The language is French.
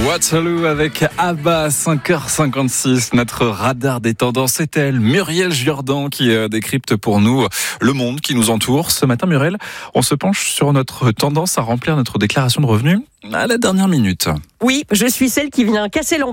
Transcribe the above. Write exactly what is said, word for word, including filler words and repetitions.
Waterloo avec Abba, cinq heures cinquante-six. Notre radar des tendances, c'est elle, Muriel Jourdan, qui décrypte pour nous le monde qui nous entoure. Ce matin, Muriel, on se penche sur notre tendance à remplir notre déclaration de revenus à la dernière minute. Oui, je suis celle qui vient casser l'ambiance